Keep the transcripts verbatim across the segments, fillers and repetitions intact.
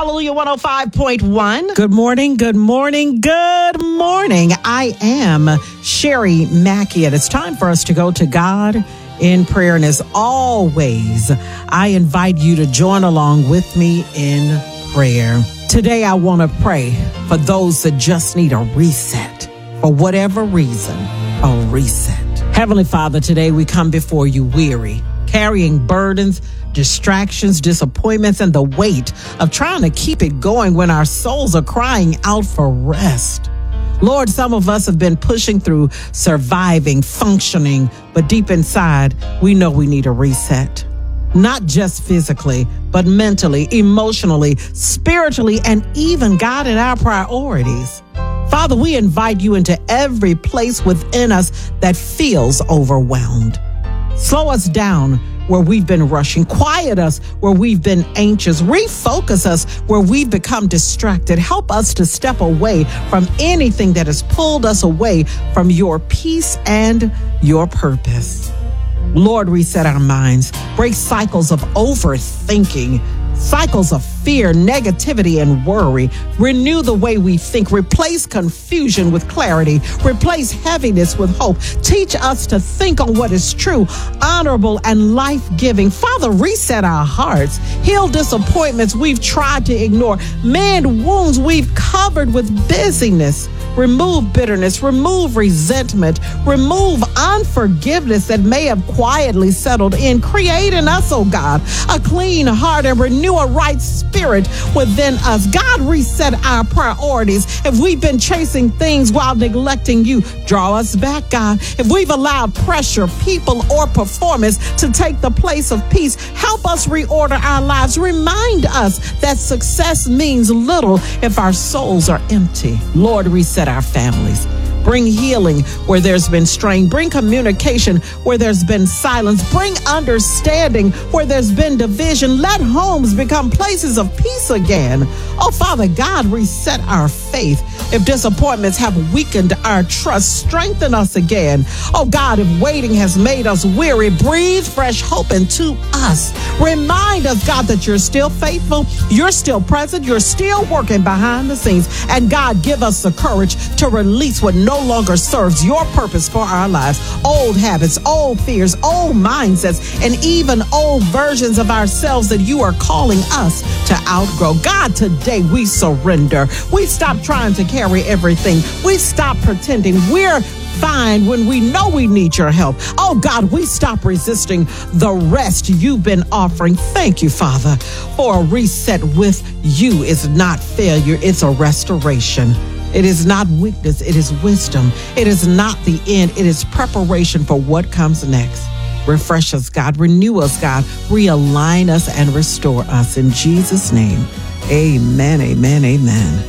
Hallelujah one oh five point one. Good morning, good morning, good morning. I am Sherry Mackey, and it's time for us to go to God in prayer. And as always, I invite you to join along with me in prayer. Today, I want to pray for those that just need a reset. For whatever reason, a reset. Heavenly Father, today we come before you weary, carrying burdens, distractions, disappointments, and the weight of trying to keep it going when our souls are crying out for rest. Lord, some of us have been pushing through, surviving, functioning, but deep inside, we know we need a reset. Not just physically, but mentally, emotionally, spiritually, and even, God, in our priorities. Father, we invite you into every place within us that feels overwhelmed. Slow us down where we've been rushing. Quiet us where we've been anxious. Refocus us where we've become distracted. Help us to step away from anything that has pulled us away from your peace and your purpose. Lord, reset our minds. Break cycles of overthinking, cycles of fear, negativity, and worry. Renew the way we think. Replace confusion with clarity. Replace heaviness with hope. Teach us to think on what is true, honorable, and life-giving. Father, reset our hearts. Heal disappointments we've tried to ignore. Mend wounds we've covered with busyness. Remove bitterness, remove resentment, remove unforgiveness that may have quietly settled in. Create in us, oh God, a clean heart and renew a right spirit within us. God, reset our priorities. If we've been chasing things while neglecting you, draw us back, God. If we've allowed pressure, people, or performance to take the place of peace, help us reorder our lives. Remind us that success means little if our souls are empty. Lord, reset our families. Bring healing where there's been strain. Bring communication where there's been silence. Bring understanding where there's been division. Let homes become places of peace again. Oh, Father God, reset our faith. If disappointments have weakened our trust, strengthen us again. Oh God, if waiting has made us weary, breathe fresh hope into us. Remind us, God, that you're still faithful. You're still present. You're still working behind the scenes. And God, give us the courage to release what no longer serves your purpose for our lives. Old habits, old fears, old mindsets, and even old versions of ourselves that you are calling us to outgrow. God, today we surrender. We stop trying to carry everything. We stop pretending we're fine when we know we need your help. Oh God, we stop resisting the rest you've been offering. Thank you, Father, for a reset with you is not failure. It's a restoration. It is not weakness. It is wisdom. It is not the end. It is preparation for what comes next. Refresh us, God. Renew us, God. Realign us and restore us. In Jesus' name, amen, amen, amen.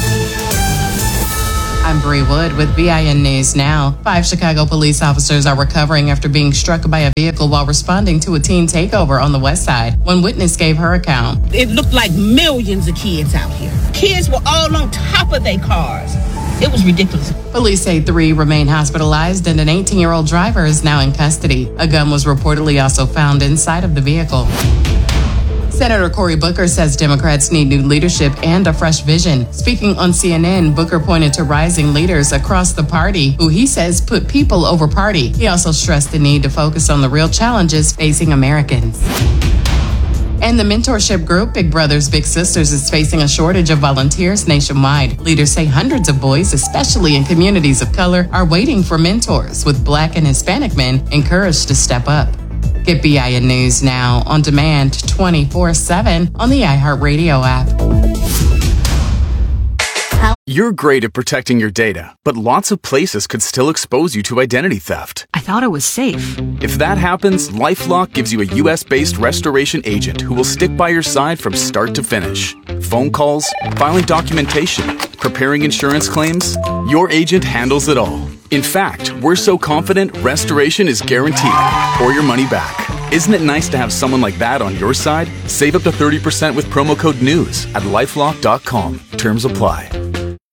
I'm Bree Wood with B I N News Now. Five Chicago police officers are recovering after being struck by a vehicle while responding to a teen takeover on the west side. One witness gave her account. It looked like millions of kids out here. Kids were all on top of their cars. It was ridiculous. Police say three remain hospitalized and an eighteen-year-old driver is now in custody. A gun was reportedly also found inside of the vehicle. Senator Cory Booker says Democrats need new leadership and a fresh vision. Speaking on C N N, Booker pointed to rising leaders across the party who he says put people over party. He also stressed the need to focus on the real challenges facing Americans. And the mentorship group Big Brothers Big Sisters is facing a shortage of volunteers nationwide. Leaders say hundreds of boys, especially in communities of color, are waiting for mentors, with Black and Hispanic men encouraged to step up. Get B I N News Now on demand twenty-four seven on the iHeartRadio app. You're great at protecting your data, but lots of places could still expose you to identity theft. I thought it was safe. If that happens, LifeLock gives you a U S-based restoration agent who will stick by your side from start to finish. Phone calls, filing documentation, preparing insurance claims, your agent handles it all. In fact, we're so confident restoration is guaranteed or your money back. Isn't it nice to have someone like that on your side? Save up to thirty percent with promo code NEWS at lifelock dot com. Terms apply.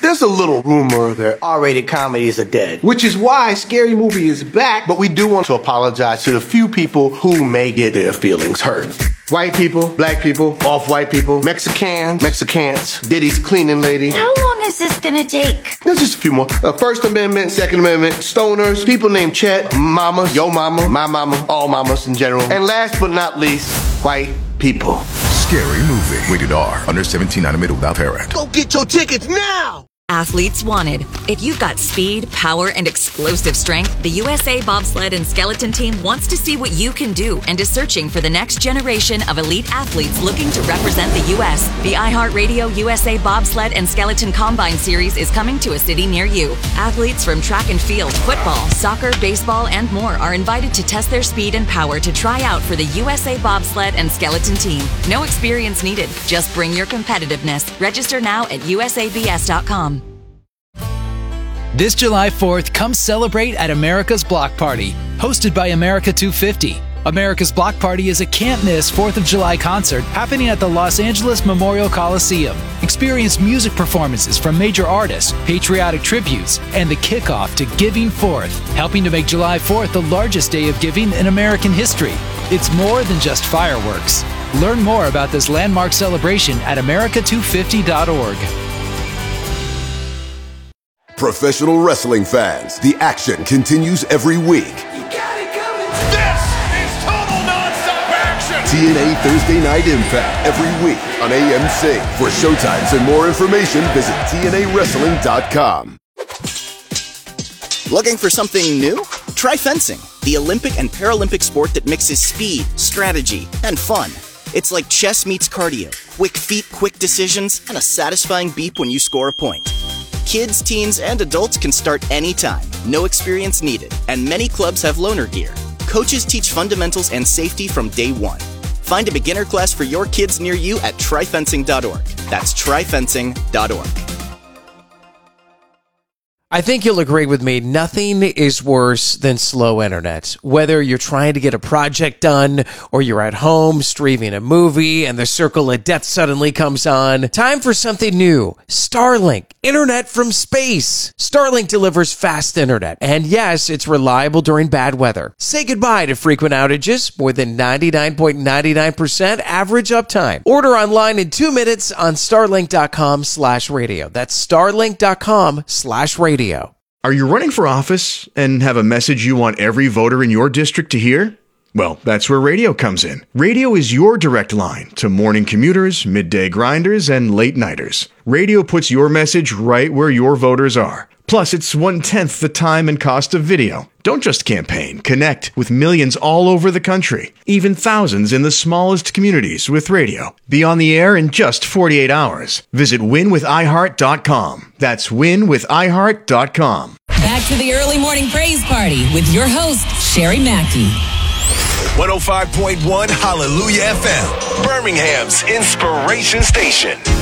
There's a little rumor that R-rated comedies are dead, which is why Scary Movie is back, but we do want to apologize to the few people who may get their feelings hurt. White people, black people, off-white people, Mexicans, Mexicans, Diddy's cleaning lady. How long is this gonna take? There's just a few more. Uh, First Amendment, Second Amendment, stoners, people named Chet, mama, yo mama, my mama, all mamas in general. And last but not least, white people. Scary Movie. Rated R. Under seventeen, not admitted without parent. Go get your tickets now! Athletes wanted. If you've got speed, power, and explosive strength, the U S A Bobsled and Skeleton Team wants to see what you can do and is searching for the next generation of elite athletes looking to represent the U S. The iHeartRadio U S A Bobsled and Skeleton Combine Series is coming to a city near you. Athletes from track and field, football, soccer, baseball, and more are invited to test their speed and power to try out for the U S A Bobsled and Skeleton Team. No experience needed. Just bring your competitiveness. Register now at U S A B S dot com. This July fourth, come celebrate at America's Block Party, hosted by America two fifty. America's Block Party is a can't-miss fourth of July concert happening at the Los Angeles Memorial Coliseum. Experience music performances from major artists, patriotic tributes, and the kickoff to Giving Forth, helping to make July fourth the largest day of giving in American history. It's more than just fireworks. Learn more about this landmark celebration at America two fifty dot org. Professional wrestling fans, the action continues every week. You got it coming. This is total nonstop action. T N A Thursday Night Impact every week on A M C. For showtimes and more information, visit T N A wrestling dot com. Looking for something new? Try fencing, the Olympic and Paralympic sport that mixes speed, strategy, and fun. It's like chess meets cardio, quick feet, quick decisions, and a satisfying beep when you score a point. Kids, teens, and adults can start anytime. No experience needed. And many clubs have loaner gear. Coaches teach fundamentals and safety from day one. Find a beginner class for your kids near you at try fencing dot org. That's try fencing dot org. I think you'll agree with me, nothing is worse than slow internet. Whether you're trying to get a project done or you're at home streaming a movie and the circle of death suddenly comes on, time for something new. Starlink, internet from space. Starlink delivers fast internet, and yes, it's reliable during bad weather. Say goodbye to frequent outages, more than ninety-nine point nine nine percent average uptime. Order online in two minutes on starlink dot com slash radio. That's starlink dot com slash radio. Are you running for office and have a message you want every voter in your district to hear? Well, that's where radio comes in. Radio is your direct line to morning commuters, midday grinders, and late nighters. Radio puts your message right where your voters are. Plus, it's one-tenth the time and cost of video. Don't just campaign. Connect with millions all over the country, even thousands in the smallest communities with radio. Be on the air in just forty-eight hours. Visit win with i heart dot com. That's win with i heart dot com. Back to the early morning praise party with your host, Sherry Mackey. one oh five point one Hallelujah F M, Birmingham's inspiration station.